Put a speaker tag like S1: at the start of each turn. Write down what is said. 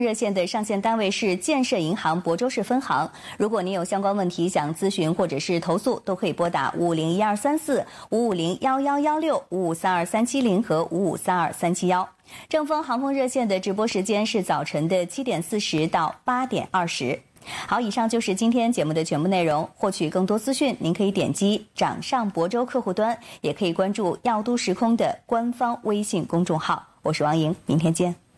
S1: 热线的上线单位是建设银行亳州市分行。如果您有相关问题想咨询或者是投诉，都可以拨打5501234、5501116、5532370和5532371。正风航空热线的直播时间是早晨的7点40到8点20。好，以上就是今天节目的全部内容。获取更多资讯，您可以点击掌上亳州客户端，也可以关注耀都时空的官方微信公众号。我是王莹，明天见。